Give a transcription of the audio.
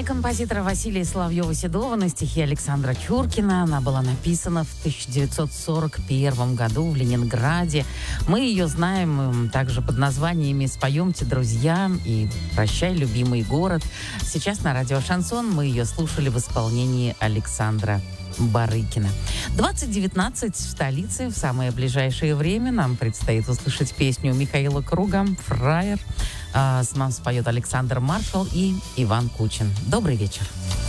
композитора Василия Соловьева-Седова на стихи Александра Чуркина. Она была написана в 1941 году в Ленинграде. Мы ее знаем также под названиями «Споемте, друзья» и «Прощай, любимый город». Сейчас на радио «Шансон» мы ее слушали в исполнении Александра Барыкина. 20:19 в столице. В самое ближайшее время нам предстоит услышать песню Михаила Круга «Фраер». Нам споет Александр Маршал и Иван Кучин. Добрый вечер.